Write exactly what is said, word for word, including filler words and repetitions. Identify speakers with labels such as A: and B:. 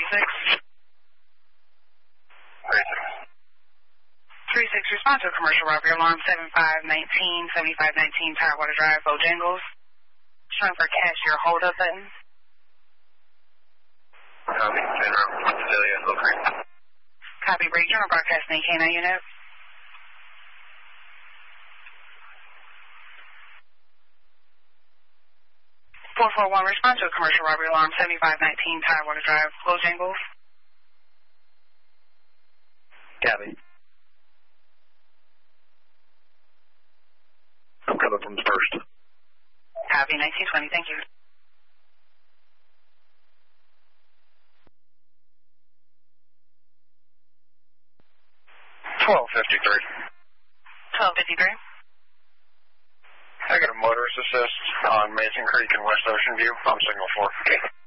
A: six. three six, respond to a commercial robbery alarm seven five one nine, seven five one nine, Tirewater Drive, Bojangles. Showing for cashier hold-up button.
B: Copy, General, Celia, Hill Creek.
A: Copy, break, General Broadcasting, K nine unit. four four one, respond to a commercial robbery alarm seven five one nine, Tirewater Drive, Bojangles.
B: Copy. I'm coming from the first.
A: Copy, nineteen twenty, thank you.
B: twelve fifty-three.
A: twelve fifty-three.
B: I got a motorist assist on Mason Creek and West Ocean View. I'm signal four.